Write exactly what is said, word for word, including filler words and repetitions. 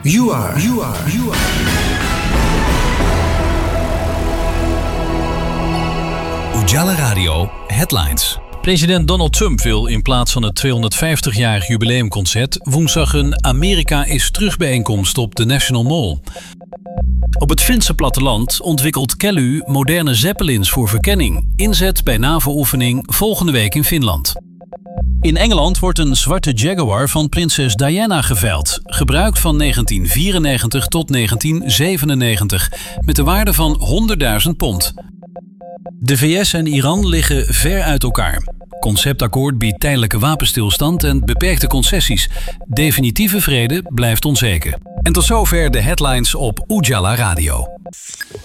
You are. You are. You are. Ujala Radio Headlines. President Donald Trump wil in plaats van het tweehonderdvijftigjarig jubileumconcert woensdag een Amerika is terug bijeenkomst op de National Mall. Op het Finse platteland ontwikkelt Kelly moderne zeppelins voor verkenning. Inzet bij NAVO-oefening volgende week in Finland. In Engeland wordt een zwarte Jaguar van prinses Diana geveild. Gebruikt van negentien vierennegentig tot negentien zevenennegentig. Met de waarde van honderdduizend pond. De V S en Iran liggen ver uit elkaar. Conceptakkoord biedt tijdelijke wapenstilstand en beperkte concessies. Definitieve vrede blijft onzeker. En tot zover de headlines op Ujala Radio.